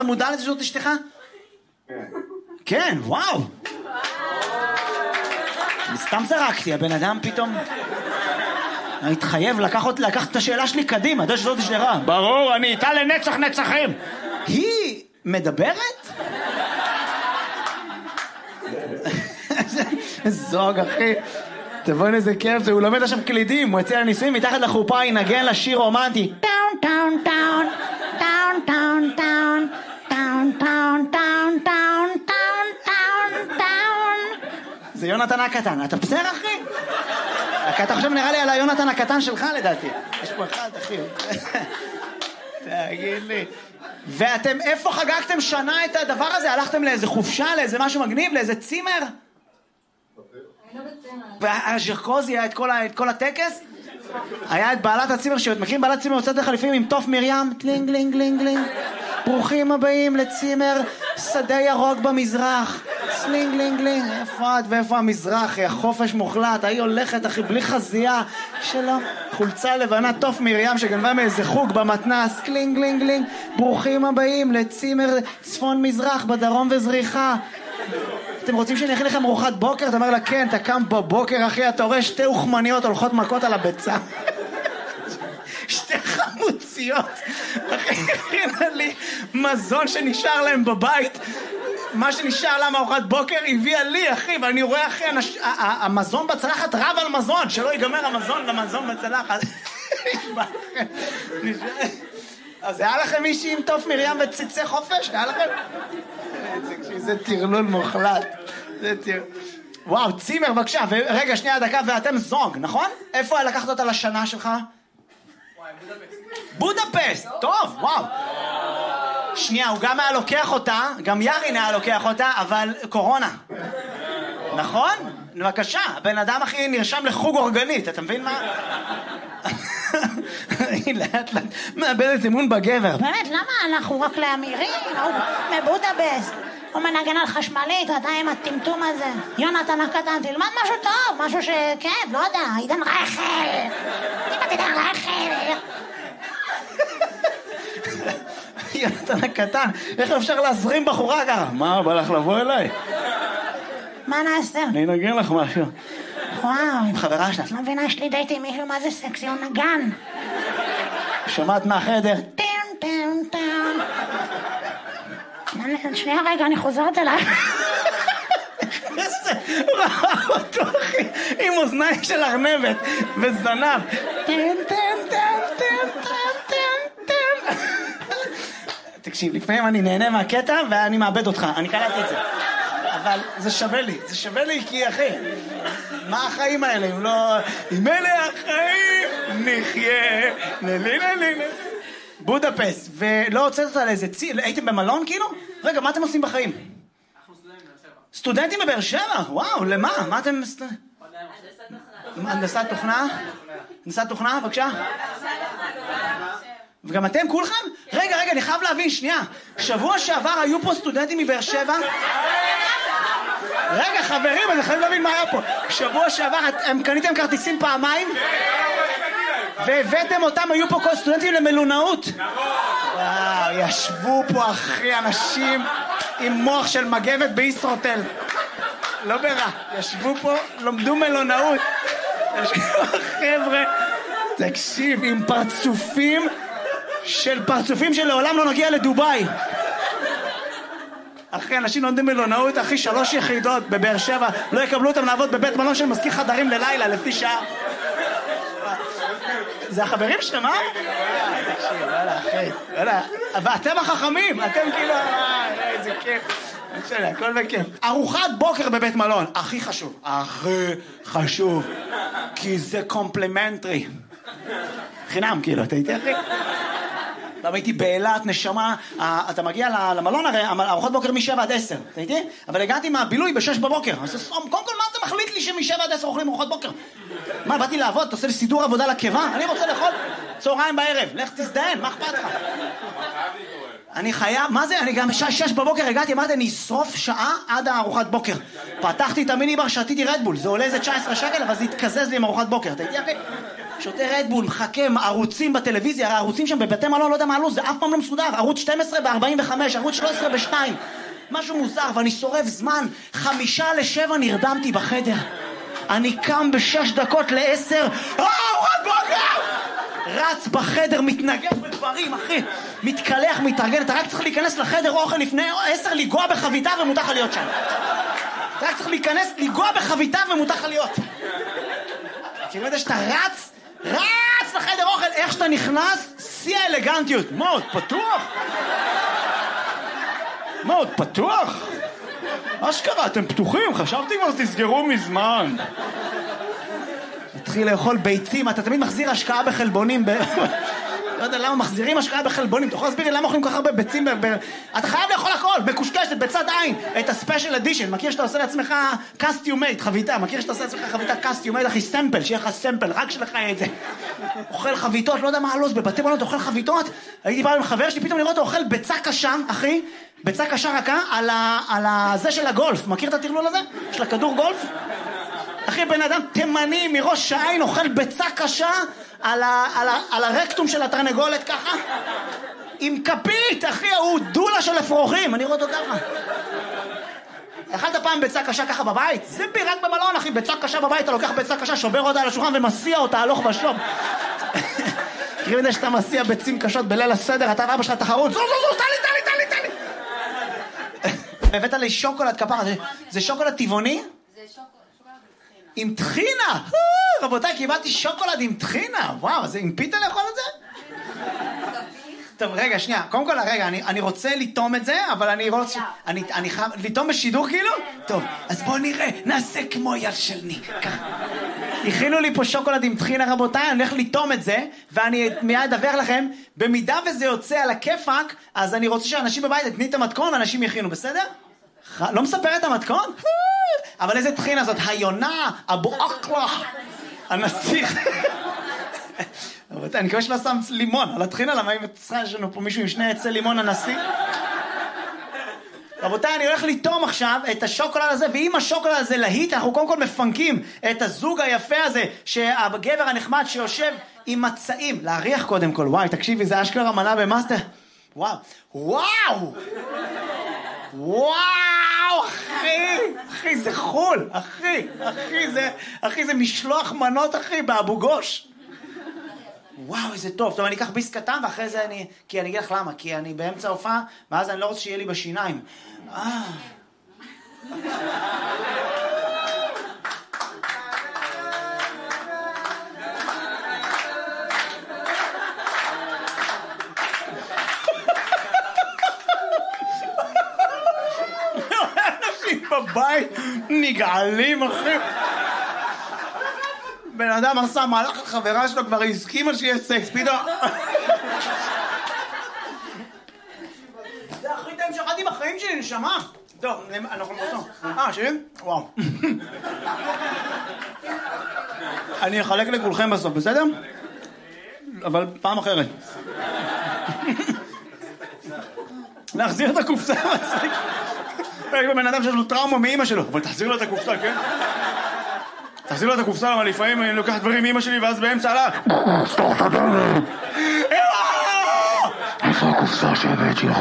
מודע לזה זאת אשתך? כן, וואו. סתם זרקתי, הבן אדם פתאום התחייב לקחת את השאלה שלי קדימה. אתה יודע שזאת אשתך? ברור, אני איתה לנצח נצחים. היא מדברת? זוג, אחי. תבואי איזה כיף, הוא לומד עכשיו קלידים, הוא יצא לניסויים, מתחת לחופה ינגן לשיר רומנטי. טאון, טאון, טאון, טאון, טאון, טאון, טאון, טאון, טאון, טאון, טאון, טאון, טאון. זה יונתן הקטן, אתה בסדר, אחי? אתה חושב נראה לי על היונתן הקטן שלך, לדעתי. יש פה אחד, אחי. תגיד לי. ואתם, איפה חגגתם שנה את הדבר הזה? הלכתם לאיזה חופשה, לאיזה משהו מגניב, לאיזה צימר? והז'רקוזי היה את כל הטקס? היה את בעלת הצימר, מכירים בעלת צימר יוצאת לחליפים עם תוף מרים? טלינג, לינג, לינג, לינג. ברוכים הבאים לצימר שדה ירוק במזרח. סלינג, לינג, לינג. איפה את ואיפה המזרח? החופש מוחלט. היא הולכת, אחי, בלי חזייה. שלום. חולצה לבנה, תוף מרים שגנבה מאיזה חוג במתנס. קלינג, לינג, לינג. ברוכים הבאים לצימר צפון מזרח בדרום וזריחה. אתם רוצים שאני אכין לכם ארוחת בוקר? אתה אומר לה, כן, אתה קם בבוקר, אחי, אתה רואה שתי אוכמניות הולכות מכות על הביצה. שתי חמוציות. אחי, הכינה לי מזון שנשאר להם בבית. מה שנשאר לה מארוחת בוקר הביאה לי, אחי, ואני רואה, אחי, המזון בצלחת רב על מזון, שלא ייגמר המזון למזון בצלחת. אז היה לכם מישהי עם תוף מרים וציצי חופש? היה לכם? זה תרלול מוחלט. וואו, צימר, בבקשה. רגע, שנייה, דקה, ואתם זוג, נכון? איפה לקחת אותה לשנה שלך? בודפסט. טוב, וואו. שנייה, הוא גם היה לוקח אותה, גם ירין היה לוקח אותה, אבל קורונה. נכון? בבקשה, הבן אדם הכי נרשם לחוג אורגנית, אתה מבין מה? היא לאט לאט מאבדת אמון בגבר. באמת, למה אנחנו רק לאמירים? הוא מבודפסט, הוא מנגן על חשמלית, אתה עם הטמטום הזה. יונתן הקטן, תלמד משהו טוב, משהו שכן, לא יודע, עידן רייכל. אם את עידן רייכל. יונתן הקטן, איך אפשר להזרים בחורה ככה? מה, בא לך לבוא אליי? מה נעשה? אני נגן לך משהו. וואו, עם חברה שלה. את לא מבינה, יש לי דייט עם מישהו, מה זה סקסי, הוא נגן. שמעת מהחדר? טן, טן, טן. שנייה רגע, אני חוזרת אליי. איזה ראה אותו, אחי, עם אוזניים של ארנבת וזנב. טן, טן, טן, טן, טן, טן, טן. תקשיב, לפעמים אני נהנה מהקטע ואני מאבד אותך, אני קלטתי את זה. אבל זה שווה לי כי אחי, מה החיים האלה אם לא... אם אלה החיים נחיה נלילה בודפסט. ולא הוצאת אותה לאיזה הייתם במלון כאילו? רגע, מה אתם עושים בחיים? אנחנו סטודנטים בבאר שבע? וואו, למה? מה אתם... הנדסת תוכנה? הנדסת תוכנה, בבקשה. וגם אתם כולכם? רגע, אני חייב להבין, שנייה. שבוע שעבר היו פה סטודנטים מבאר שבע? רגע, חברים, אני חייב להבין מה היה פה. שבוע שעבר, הם קניתם כרטיסים פעמיים? והבאתם אותם, היו פה כל סטודנטים למלונאות? וואו, ישבו פה אחי אנשים עם מוח של מגבת בישרוטל. לא ברע, ישבו פה, לומדו מלונאות. ישבו חבר'ה, תקשיב, עם פרצופים שלעולם לא נגיע לדוביי. אחי, אנשים לומדים מלונאות, אחי, 3 יחידות בבאר שבע, לא יקבלו אותם לעבוד בבית מלון של מזכיר חדרים ללילה, לפי שעה. זה החברים שלהם, אה? תקשיב, וואלה, אחי, וואלה. ואתם החכמים, אתם כאילו, איזה כיף. הכל בכיף. ארוחת בוקר בבית מלון, הכי חשוב. כי זה קומפלימנטרי. חינם, כאילו, אתה איתי, אחי? פעם הייתי באילת, נשמה, אתה מגיע למלון הרי, ארוחת בוקר מ7 עד 10, אתה איתי? אבל הגעתי מהבילוי ב6 בבוקר. אז קודם כל, מה אתה מחליט לי שמ7 עד 10 אוכלים ארוחת בוקר? מה, באתי לעבוד, אתה עושה לי סידור עבודה לקיבה? אני רוצה לאכול צהריים בערב, לך תזדיין, מה אכפת לך? אני חייב, מה זה? אני גם 6 בבוקר הגעתי, אמרתי, אני אשרוף שעה עד הארוחת בוקר. פתחתי את המיני בר, שתיתי רדבול, זה עולה איזה 19 שקל, אבל זה התקזז לי עם ארוחת בוקר, אתה איתי אחי? שותה רדבול, מחכה, ערוצים בטלוויזיה, הרי הערוצים שם בבתי מלון, לא יודע מה עלו, זה אף פעם לא מסודר, ערוץ 12 ב-45, ערוץ 13 ב-2, משהו מוזר, ואני שורף זמן, 5:55 נרדמתי בחדר, אני קם ב6 דקות ל10, עוד בוקר! רץ בחדר, מתנגש בדברים, אחי, מתקלח, מתארגן, אתה רק צריך להיכנס לחדר אוכל לפני 10, לגוע בחביתה ומותר לך להיות שם. אתה רק צריך להיכנס, לגוע בחביתה ומותר לך להיות. כאילו יודע שאתה רץ לחדר אוכל, איך שאתה נכנס, שיא האלגנטיות. מאוד פתוח? אשכרה, אתם פתוחים, חשבתי כבר תסגרו מזמן. התחיל לאכול ביצים, אתה תמיד מחזיר השקעה בחלבונים, לא יודע למה מחזירים השקעה בחלבונים, אתה יכול להסביר לי למה אוכלים כל כך הרבה ביצים, אתה חייב לאכול הכל, מקושקשת, בצד עין, את הספיישל אדישן, מכיר שאתה עושה לעצמך קסטיומייט, חביתה, מכיר שאתה עושה לעצמך חביתה קסטיומייט, אחי, סמפל, שיהיה לך סמפל, רק שלך את זה. אוכל חביתות, לא יודע מה הלו"ז, בבתי מלון אתה אוכל חביתות, הייתי בא עם חבר שלי, פתאום לראות, אוכל ביצה קשה, אחי, ביצה קשה רכה, על זה של הגולף, מכיר את הטרלול הזה? של הכדור גולף? אחי, בן אדם תימני מראש העין אוכל ביצה קשה על הרקטום של התרנגולת ככה עם כפית, אחי, הוא דולה של אפרוחים, אני רואה אותו ככה. אכלת פעם ביצה קשה ככה בבית? זה רק במלון, אחי, ביצה קשה בבית, אתה לוקח ביצה קשה, שובר אותה על השולחן ומסיע אותה הלוך ושוב. תראי מדי שאתה מסיע ביצים קשות בליל הסדר, אתה ואבא שלך תחרות, זו, תן לי. הבאת לי שוקולד כפרה, זה שוקולד טבעוני? זה שוקולד עם טחינה! רבותיי, קיבלתי שוקולד עם טחינה! וואו, זה עם פיתה לאכול את זה? טוב, רגע, שנייה. קודם כל, רגע, אני רוצה לטום את זה, אבל אני רוצה... אני חייב... לטום בשידור כאילו? טוב, אז בואו נראה, נעשה כמו יד של ניק. ככה. הכינו לי פה שוקולד עם טחינה, רבותיי, אני הולך לטום את זה, ואני מיד אדווח לכם, במידה וזה יוצא על הכיפק, אז אני רוצה שאנשים בבית יתני את המתכון, ואנשים יכינו, בסדר? לא מספר את המתכון? אבל איזה טחינה זאת? היונה, אבו אקלה, הנסיך. אני מקווה שלא שם לימון על הטחינה, למה אם יש לנו פה מישהו עם 2 עצי לימון הנשיא? רבותיי, אני הולך לטום עכשיו את השוקולד הזה, ואם השוקולד הזה להיט, אנחנו קודם כל מפנקים את הזוג היפה הזה, שהגבר הנחמד שיושב עם מצעים. להריח קודם כל, וואי, תקשיבי, זה אשכרה מנה במאסטר. וואו, אחי, זה חול, אחי, זה משלוח מנות, אחי, באבו גוש. וואו, איזה טוב. טוב, אני אקח ביס קטן, ואחרי זה כי אני אגיד לך למה, כי אני באמצע הופעה, ואז אני לא רוצה שיהיה לי בשיניים. אנשים בבית נגעלים, אחי. בן אדם עשה מהלך לחברה שלו, כבר הסכימה שיהיה סקס, פתאום. זה הכי טעים שאכלתי בחיים שלי, נשמה. טוב, אנחנו נבוא. שלי? וואו. אני אחלק לכולכם בסוף, בסדר? אבל פעם אחרת. להחזיר את הקופסה. יש בן אדם שיש לו טראומה מאמא שלו, אבל תחזיר לו את הקופסה, כן? תחזיר לו את הקופסה, למה לפעמים אני לוקח דברים מאמא שלי ואז באמצע עלה. סתוך את הדלת. איפה הקופסה שהבאת שלך?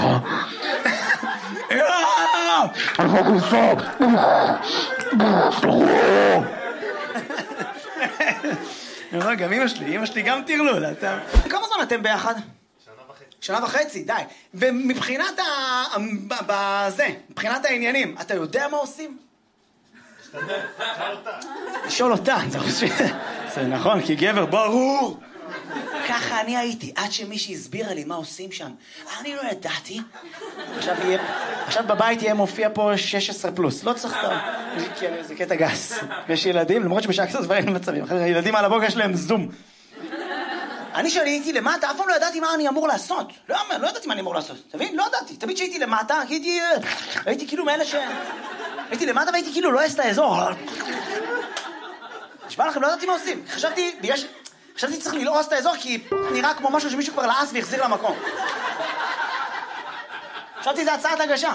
איפה הקופסה? גם אמא שלי גם תרלול. כמה זמן אתם ביחד? 1.5. 1.5, די. ומבחינת מבחינת העניינים, אתה יודע מה עושים? לשאול אותה, זה נכון, כי גבר ברור. ככה אני הייתי, עד שמישהי הסבירה לי מה עושים שם. אני לא ידעתי. עכשיו בבית יהיה מופיע פה 16 פלוס. לא צריך טוב. זה קטע גס. יש ילדים, למרות שבשעה כזאת דברים מצבים. ילדים על הבוקר יש להם זום. אני שהייתי למטה, אף פעם לא ידעתי מה אני אמור לעשות. לא ידעתי מה אני אמור לעשות. תבין? לא ידעתי. תמיד שהייתי למטה, הייתי כאילו מאלה הייתי למטה והייתי כאילו לא אעש את האזור. נשמע לכם, לא ידעתי מה עושים. חשבתי צריך ללעוס את האזור כי נראה כמו משהו שמישהו כבר לעס והחזיר למקום. חשבתי זה הצעת הגשה.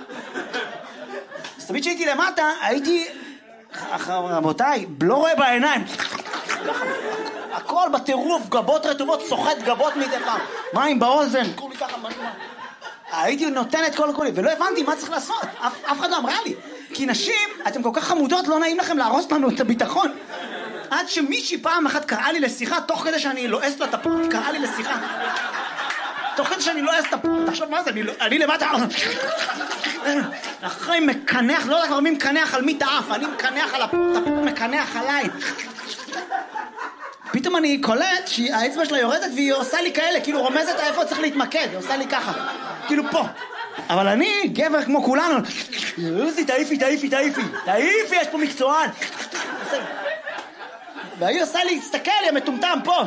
אז תמיד שהייתי למטה, הייתי... רבותיי, לא רואה בעיניים. הכל בטירוף, גבות רטובות, סוחט גבות מדי פעם. מים באוזן, כולי ככה, הייתי נותן את כל כולי, ולא הבנתי מה צריך לעשות. אף אחד לא אמרה לי. כי נשים, אתם כל כך חמודות, לא נעים לכם להרוס לנו את הביטחון. עד שמישהי פעם אחת קראה לי לשיחה, תוך כדי שאני לועס לה את הפורט, קראה לי לשיחה. תוך כדי שאני לועס את הפורט, תחשוב מה זה, אני למטה... אחרי מקנח, לא יודע כבר מי מקנח על מי תאף, אני מקנח על הפורט, פתאום מקנח עליי. פתאום אני קולט שהאצבע שלה יורדת והיא עושה לי כאלה, כאילו רומזת איפה צריך להתמקד, היא עושה לי ככה, כאילו פה. אבל אני, גבר כמו כולנו, תעיפי, יש פה מקצוען. והיא עושה לי, תסתכל, היא מטומטם פה.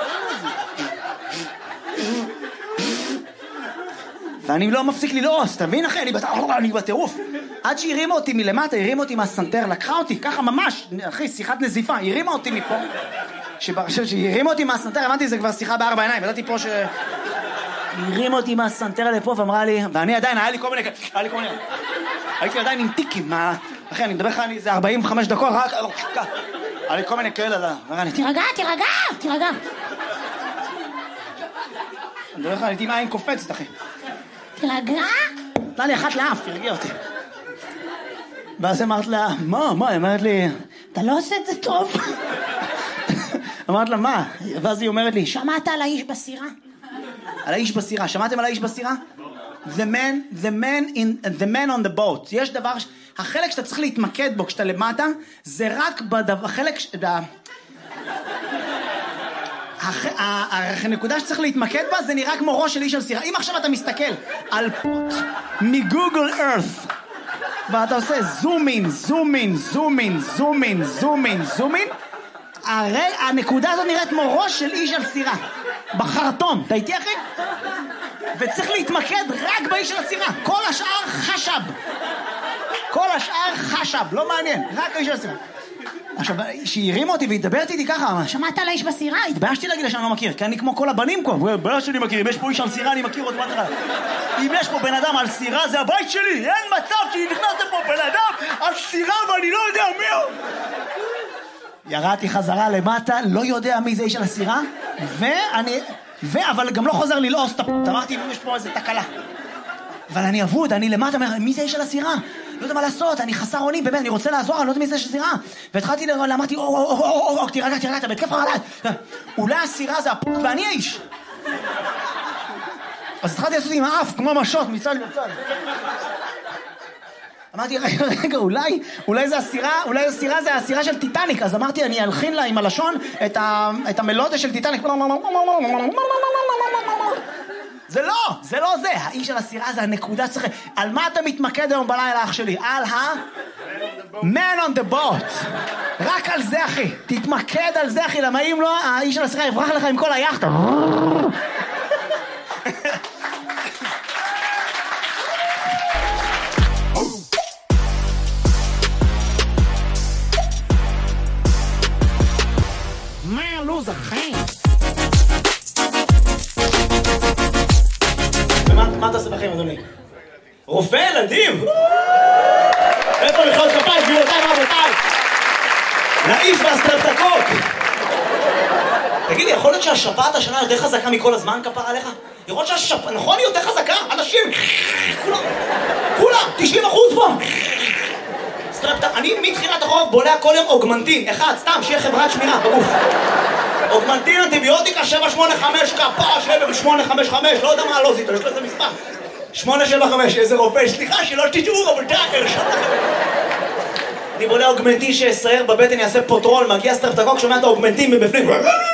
ואני לא מפסיק ללעוס, אתה מבין אחי? אני בטירוף. עד שהרימה אותי מלמטה, הרימה אותי מהסנטר, לקחה אותי, ככה ממש, אחי, שיחת נזיפה, הרימה אותי מפה. שהיא הרימה אותי מהסנטר, הבנתי, זה כבר שיחה בארבע עיניים, ידעתי פה הרימה אותי מהסנטר לפה ואמרה לי, ואני עדיין, היה לי כל מיני, הייתי עדיין עם טיקים, אחי, אני מדבר לך, זה 45 דקות, רק, היה לי כל מיני כאלה, תירגע. אני מדבר לך, הייתי עם עין קופצת, אחי. תירגע? נתנה לי אחת לאף, תרגיע אותי. ואז אמרת לה, מה? היא אמרת לי, אתה לא עושה את זה טוב. אמרת לה, מה? ואז היא אומרת לי, שמעת על האיש בסירה? על האיש בסירה, שמעתם על האיש בסירה? The man on the boat. יש דבר, החלק שאתה צריך להתמקד בו כשאתה למטה, זה רק החלק, הנקודה שצריך להתמקד בה זה נראה כמו ראש של איש על סירה. אם עכשיו אתה מסתכל על פוט מגוגל ארת ואתה עושה זום אין, הרי הנקודה הזאת נראית כמו ראש של איש על סירה בחרטום, אתה איתי אחי? וצריך להתמקד רק באיש של הסירה, כל השאר חשב, לא מעניין, רק האיש של הסירה. עכשיו, שהיא הרימה אותי והתדברת איתי ככה, שמעת על האיש בסירה? התביישתי להגיד לה שאני לא מכיר, כי אני כמו כל הבנים פה, בלע שלי מכיר, אם יש פה איש על סירה אני מכיר אותו, אם יש פה בן אדם על סירה זה הבית שלי, אין מצב שנכנס לפה בן אדם על סירה ואני לא יודע מי הוא. ירדתי חזרה למטה, לא יודע מי זה איש על הסירה, אבל גם לא חוזר ללעוס את הפות, אמרתי אם יש פה איזה תקלה. אבל אני אבוד, אני למטה, מי זה איש על הסירה? לא יודע מה לעשות, אני חסר אונים, באמת, אני רוצה לעזור, אני לא יודע מי זה איש על הסירה. והתחלתי, אמרתי, תירגע, אתה בהתקף חרדה. אולי הסירה זה הפות ואני האיש. אז התחלתי לעשות עם האף, כמו משות, מצד לצד. אמרתי, רגע, אולי זה הסירה זה הסירה של טיטניק, אז אמרתי, אני אלחין לה עם הלשון את המלודיה של טיטניק. זה לא זה, האיש של הסירה זה הנקודה צריך. על מה אתה מתמקד היום בלילה אח שלי? על man on the boat. רק על זה אחי, תתמקד על זה אחי, למה אם לא, האיש של הסירה יברח לך עם כל היחד. מה לוז אחי? מה אתה עושה בחיים, אדוני? רופא ילדים? איפה מחיאות כפיים, גבירותיי ורבותיי? לאיש והסטרטקות! תגידי, יכול להיות שהשפעת השנה יותר חזקה מכל הזמן כפר עליך? יכול להיות שהשפעת, נכון היא יותר חזקה? אנשים, כולם, 90% פה! אני מתחילת החורף בולע כל יום אוגמנטין, אחד, סתם, שיהיה חברת שמירה בגוף. אוגמנטין, אנטיביוטיקה, 785, כפה, 785, לא יודע מה הלוזית, יש לו איזה מספר. 875, איזה רופא, סליחה שלא תשאו, רבותיי, אני בולע אוגמנטין שיסייר בבטן, יעשה פוטרול, מגיע סטרפטקוק, שומע את האוגמנטין מבפנים.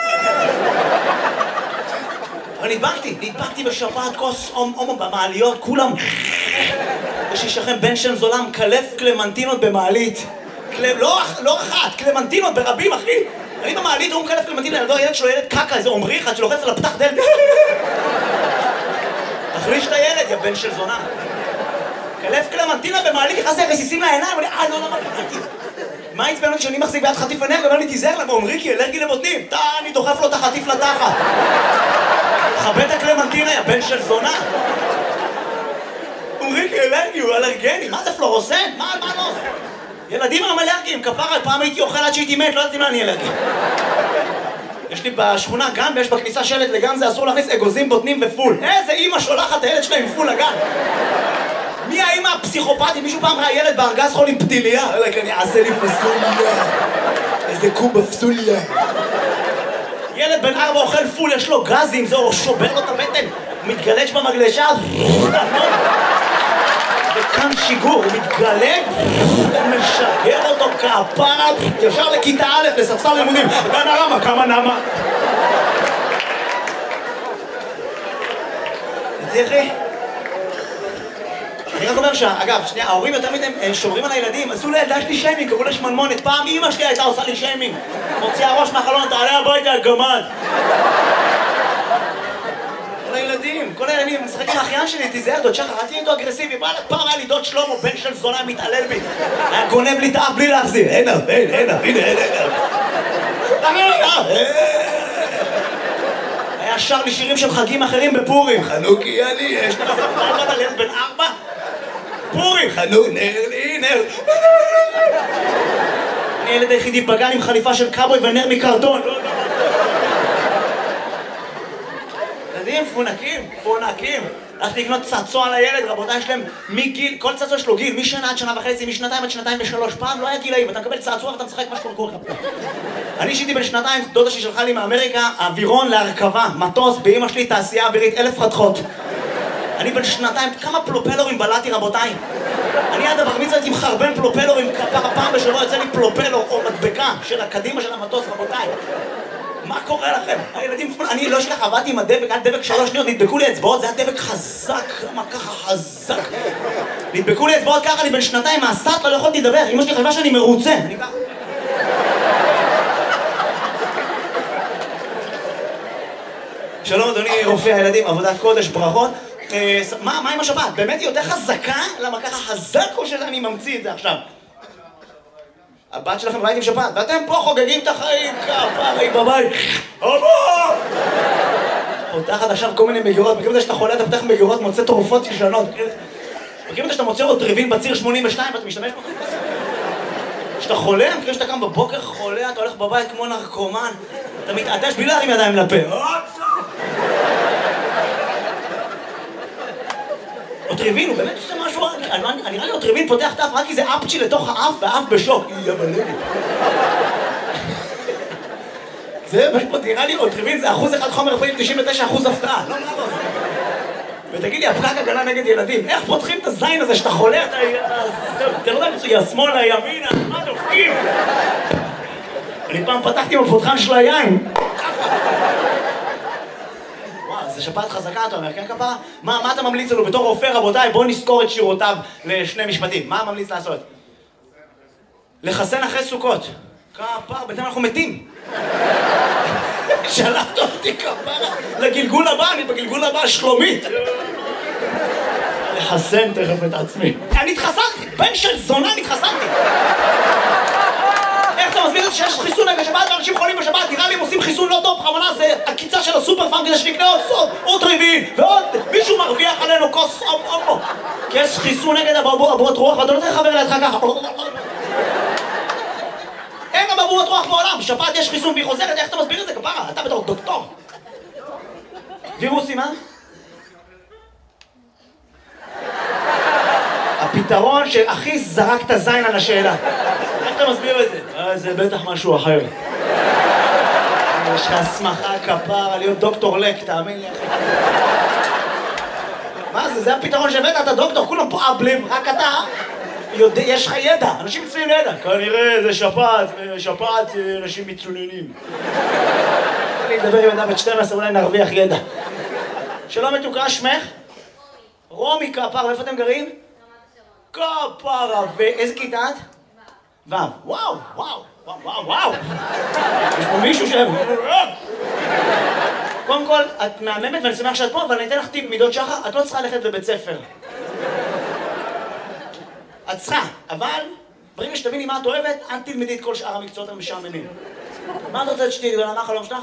אבל נדבקתי בשפעת כוס הומו במעליות, כולם. יש לכם בן של זולם, קלף קלמנטינות במעלית. לא אחת, קלמנטינות ברבים, אחי. אני במעלית, הוא מקלף קלמנטינות, ילד שלו ילד קקה, איזה עומרי אחד שלוחץ על הפתח דלת. תחליש את הילד, יא בן של זונה. קלף קלמנטינה במעלית, נכנס לי רסיסים לעיניים, אני לא קלמנטין. מה יצבן אותי שאני מחזיק ביד חטיף ענך, ואומר לי תיזהר לה, עומרי כי אלרגי לבוטנים. אני דוחף לו את החטיף לתחת. חבט הקלמנטינה, יא בן של זונה. עומרי כי אלרגי, הוא אלרגני, מה זה פלורוסנט? מה לא? ילדים הם אלרגיים, כפרה, פעם הייתי אוכל עד שהייתי מת, לא ידעתי מה אני אלרגי. יש לי בשכונה גן ויש בכניסה שלט לגן זה אסור להכניס אגוזים, בוטנים ופול. איזה אמא שולחת את הילד שלה עם פול לגן? מי האמא הפסיכופתית? מישהו פעם ראה ילד בארגז חול עם פתיליה? אני אעשה לי פסוליה. איזה קובה פסוליה. ילד בן 4 אוכל פול, יש לו גזים, זה שובר לו את הבטן. הוא מתגלש במגלשה. וכאן שיגור, הוא מתגלג, משגר אותו כפרה, ישר לכיתה א' לספסל לימודים. גן הרמה, כמה נמה? תראי, אני רק אומר אגב, שנייה, ההורים יותר מדי שומרים על הילדים, עשו לילדה שלי שיימינג, קראו לה שמנמונת. פעם אמא שלי הייתה עושה לי שיימינג. מוציאה ראש מהחלון, תעלה הביתה, הגמד. כל הילדים משחקים עם האחיין שלי, תיזהר, דוד שחר, אל תהיה איתו אגרסיבי. פעם היה לי דוד שלמה, בן של זונה, מתעלל בי. היה גונב לי את האף בלי להחזיר. אין אף, הנה, היה שר לי שירים של חגים אחרים בפורים. חנוכי אני, יש לך פעם על ילד בן 4? פורים, חנוך, נר לי, נר. אני ילד היחידי בגן עם חליפה של קאבוי ונר מקרטון. ילדים פונקים. הלכתי לקנות צעצוע לילד, רבותיי, יש להם מגיל, כל צעצוע יש לו גיל, משנה עד שנה וחצי, משנתיים עד 2.3. פעם לא היה גילאים, אתה מקבל צעצוע ואתה משחק מה שקורה לך. אני אישיתי בן 2, דודה שלי שלחה לי מאמריקה, אווירון להרכבה, מטוס, באמא שלי תעשייה אווירית, 1000 חתכות. אני בן 2, כמה פלופלורים בלעתי, רבותיי. אני עד הבר מצווה הייתי מחרבן פלופלורים, פעם בשבוע יוצא לי פלופלור או מדבקה של הקדימה של המטוס, רבותיי. מה קורה לכם? הילדים, אני לא שלך, עבדתי עם הדבק, היה דבק 3 שניות, נדבקו לי אצבעות, זה היה דבק חזק, למה ככה חזק? נדבקו לי אצבעות ככה, אני בן 2, מהסטלה, לא יכולתי לדבר, אמא שלי חשבה שאני מרוצה. אני ככה. שלום אדוני רופא הילדים, עבודת קודש, ברכות. מה עם השבת? באמת היא יותר חזקה? למה ככה חזק או שאני ממציא את זה עכשיו? הבת שלכם בבית עם שבת, ואתם פה חוגגים את החיים, כפרי בבית. אבא! פותחת עכשיו כל מיני מגירות, מכירים את זה שאתה חולה, אתה פותח מגירות, מוצא תרופות ישנות. מכירים את זה שאתה מוצא עוד טריבין בציר 82 ואתה משתמש בו? כשאתה חולה, מכירים שאתה קם בבוקר חולה, אתה הולך בבית כמו נרקומן, אתה מתעטש בלי להרים ידיים לפה. אוטריבין, הוא באמת עושה משהו, נראה לי אוטריבין פותח את האף רק כי זה אפצ'י לתוך האף והאף בשוק. זה פשוט נראה לי, אוטריבין זה 1% חומר רפואי, 99% הפתעה, לא מה לא זה. ותגיד לי, הפקק הגנה נגד ילדים, איך פותחים את הזין הזה שאתה חולה, אתה לא יודע מצויה, שמאלה, ימינה, מה דופקים? אני פעם פתחתי עם הפותחן של היין. זה שפעת חזקה, אתה אומר, כן כפרה? מה אתה ממליץ לנו בתור רופא, רבותיי? בואו נזכור את שירותיו לשני משפטים. מה ממליץ לעשות? לחסן אחרי סוכות. כפרה, בינתיים אנחנו מתים. שלחת אותי כפרה לגלגול הבא, אני בגלגול הבא שלומית. לחסן תכף את עצמי. אני התחסנתי, בן של זונה נתחסנתי. איך אתה מסביר את זה שיש חיסון נגד שבת ואנשים חולים בשבת? נראה לי הם עושים חיסון לא טוב, בכוונה זה הקיצה של הסופר פארם כדי שנקנה עוד סוד, עוד טריבין, ועוד מישהו מרוויח עלינו כוס אופו. כי יש חיסון נגד אבעבועות רוח ואתה לא צריך לחבר לידך ככה. אין אבעבועות רוח בעולם, בשבת יש חיסון והיא חוזרת, איך אתה מסביר את זה כפרה? אתה בתור דוקטור. וירוסים, הפתרון שהכי זרק את הזין על השאלה. איך אתה מסביר את זה? זה בטח משהו אחר. יש לך הסמכה כפרה להיות דוקטור לק, תאמין לי אחי. מה זה? זה הפתרון שהבאת, אתה דוקטור, כולם פה אבלים, רק אתה יש לך ידע, אנשים מצויים לידע. כנראה זה שפעת אנשים מצוננים. אני אדבר עם אדם בת 12, אולי נרוויח ידע. שלום מתוקה, שמך? רומי כפרה, איפה אתם גרים? כפרה, ואיזה כיתה את? וואו, וואו, וואו, וואו, וואו. יש פה מישהו קודם כל, את מהממת ואני שמח שאת פה, אבל אני אתן לך טיפ מדוד שחר, את לא צריכה ללכת לבית ספר. את צריכה, אבל ברגע שתביני מה את אוהבת, אל תלמדי את כל שאר המקצועות המשעממים. מה את רוצה שתהיי גדולה? מה החלום שלך?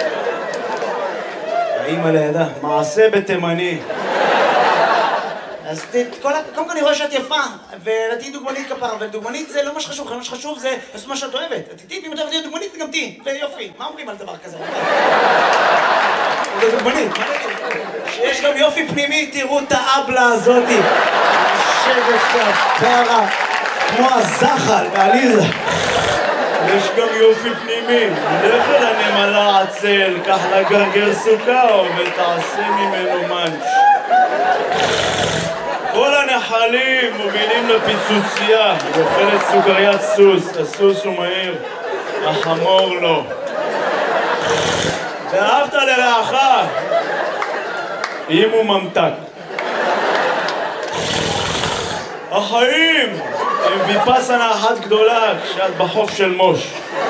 האמא לידה, מעשה בתימני. אז קודם כל אני רואה שאת יפה, ותהיי דוגמנית כפרה, אבל דוגמנית זה לא מה שחשוב, מה שחשוב זה לעשות מה שאת אוהבת. את איתי, אם את אוהבת להיות דוגמנית, גם תהיי, ויופי. מה אומרים על דבר כזה? זה דוגמנית, מה נגיד? שיש גם יופי פנימי, תראו את האבלה הזאתי. יושבת כפרה, כמו הזחל בעליזה. יש גם יופי פנימי, לך אל הנמלה עצל, קח לה גרגר סוכר ותעשה ממנו מנץ'. כל הנחלים מובילים לפיצוצייה, היא אוכלת סוכריית סוס, הסוס הוא מהיר, החמור לא. ואהבת לרעך, אם הוא ממתק. החיים הם ויפאסנה אחת גדולה כשאת בחוף של מוש.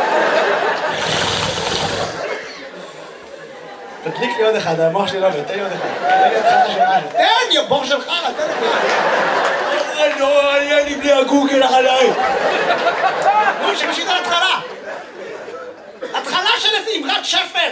תדליק לי עוד אחד, המוח שלי לא עובד, תן לי עוד אחד. תן לי, הבור שלך, תן לי. לא, היה לי בלי הגוגל עליי. נו, שמשית על התחלה. התחלה של איזה אמרת שפר.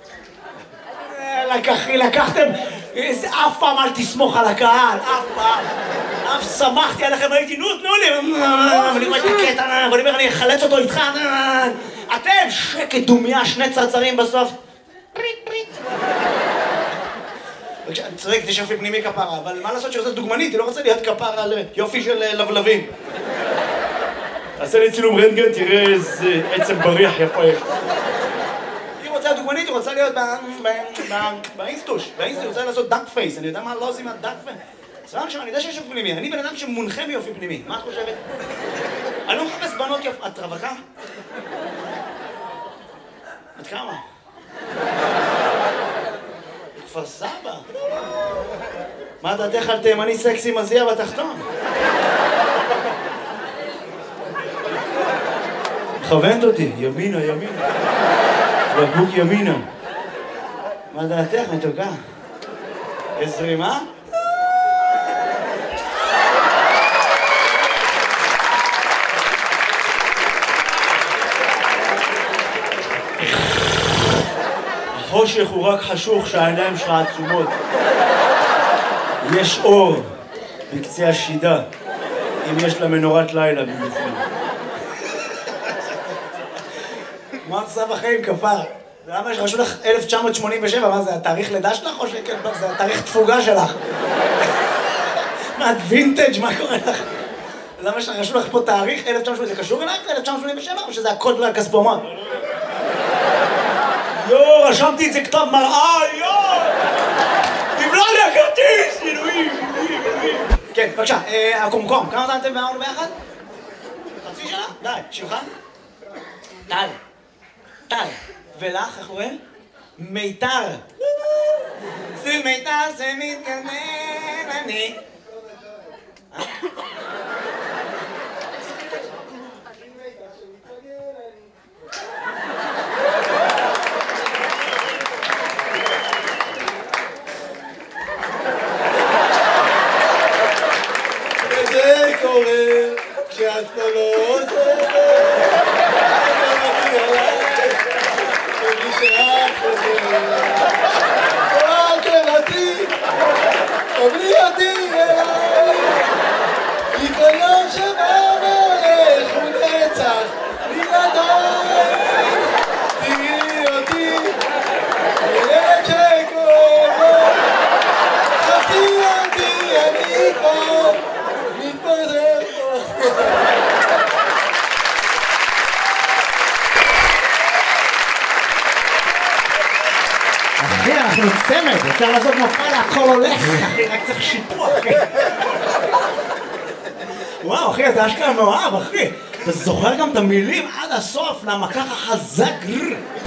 לקחתם, אף פעם אל תסמוך על הקהל, אף פעם. אף שמחתי עליכם, הייתי, נו, תנו לי. ואני רואה את הקטע, ואני אומר, אני אחלץ אותו איתך. אתם, שקט דומיה, שני צרצרים בסוף. פריט, פריט. אני צודק, יש יופי פנימי כפרה, אבל מה לעשות שרוצה דוגמנית? היא לא רוצה להיות כפרה על יופי של לבלבים. תעשה לי צילום רנטגן, תראה איזה עצם בריח יפה יש. היא רוצה דוגמנית, היא רוצה להיות באינסטוש. באינסטוש רוצה לעשות דאק פייס, אני יודע מה לא עושים מהדאק פייס. סבבה עכשיו, אני יודע שיש יופי פנימי, אני בן אדם שמונחה מיופי פנימי, מה את חושבת? אני לא מחפש בנות יופי, את רווקה? את כמה? כפר סבא. מה דעתך על תימני סקסי מזיע בתחתון? מכוונת אותי, ימינה, ימינה. בקבוק ימינה. מה דעתך, מתוקה? יש זרימה? החושך הוא רק חשוך שהעיניים שלך עצומות. יש אור בקצה השידה, אם יש לה מנורת לילה מבפנים. מה את עושה בחיים, כפר? למה יש רשו לך 1987? מה זה, התאריך לידה שלך או שכן? זה התאריך תפוגה שלך? מה, את וינטג'? מה קורה לך? למה יש רשו לך פה תאריך 1987? זה קשור אלייך ל-1987 או שזה הקוד לכספומט? יו, רשמתי את זה כתב מראה, יו! תבלע לי הכרטיס, אלוהים, אלוהים, אלוהים. כן, בבקשה, הקומקום, כמה זמן אתם ואמרנו ביחד? חצי שנה? די, שמך? טל. טל. ולך, איך קוראים? מיתר. זה מיתר, זה מתגנן, אני. וזה קורה כשאת כבר לא עוזרת. תבלי אותי אליי, כי כל יום שבא והולך הוא נצח בלעדיי. תראי אותי, ילד שכואב לו, חכי אותי, אני כבר מתפזר פה. אחי, אנחנו צמד, אפשר לעשות מופע להכל הולך, אחי, רק צריך שיפוע, אחי. וואו, אחי, אתה אשכרה מאוהב, אחי. אתה זוכר גם את המילים עד הסוף, למה ככה חזק?